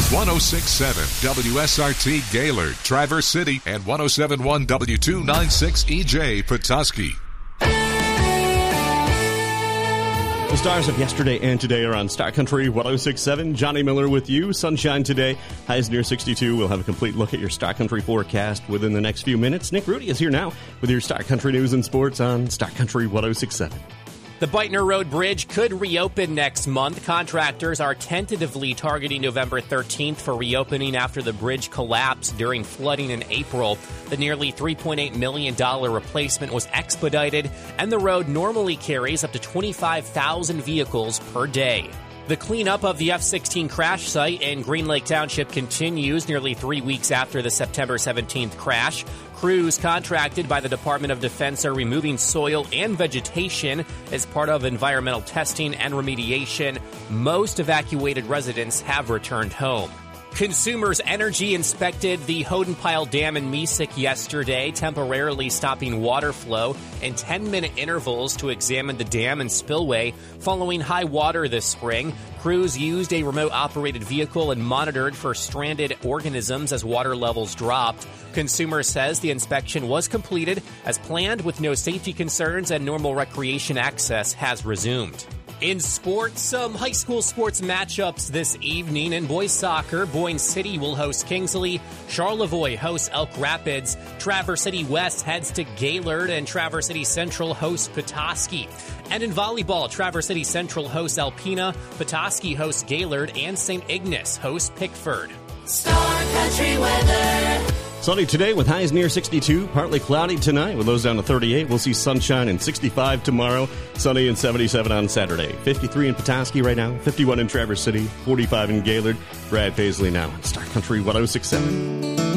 106.7 WSRT Gaylord, Traverse City, and 107.1 W296 EJ Petoskey. The stars of yesterday and today are on Star Country 106.7. Johnny Miller with you. Sunshine today. Highs near 62. We'll have a complete look at your Star Country forecast within the next few minutes. Nick Rudy is here now with your Star Country news and sports on Star Country 106.7. The Beitner Road Bridge could reopen next month. Contractors are tentatively targeting November 13th for reopening after the bridge collapsed during flooding in April. The nearly $3.8 million replacement was expedited, and the road normally carries up to 25,000 vehicles per day. The cleanup of the F-16 crash site in Green Lake Township continues nearly 3 weeks after the September 17th crash. Crews contracted by the Department of Defense are removing soil and vegetation as part of environmental testing and remediation. Most evacuated residents have returned home. Consumers Energy inspected the Hodenpyle Dam in Mesik yesterday, temporarily stopping water flow in 10-minute intervals to examine the dam and spillway following high water this spring. Crews used a remote-operated vehicle and monitored for stranded organisms as water levels dropped. Consumer says the inspection was completed as planned with no safety concerns and normal recreation access has resumed. In sports, some high school sports matchups this evening. In boys soccer, Boyne City will host Kingsley, Charlevoix hosts Elk Rapids, Traverse City West heads to Gaylord, and Traverse City Central hosts Petoskey. And in volleyball, Traverse City Central hosts Alpena, Petoskey hosts Gaylord, and St. Ignace hosts Pickford. Star Country weather. Sunny today with highs near 62. Partly cloudy tonight with lows down to 38. We'll see sunshine and 65 tomorrow. Sunny and 77 on Saturday. 53 in Petoskey right now. 51 in Traverse City. 45 in Gaylord. Brad Paisley now on Star Country 106.7.